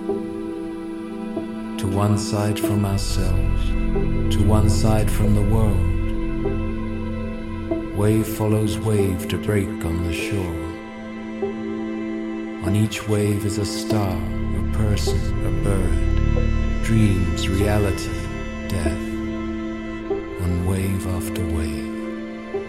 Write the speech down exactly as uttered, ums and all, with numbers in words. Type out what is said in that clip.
To one side from ourselves, to one side from the world. Wave follows wave to break on the shore. On each wave is a star, a person, a bird, dreams, reality, death, on wave after wave.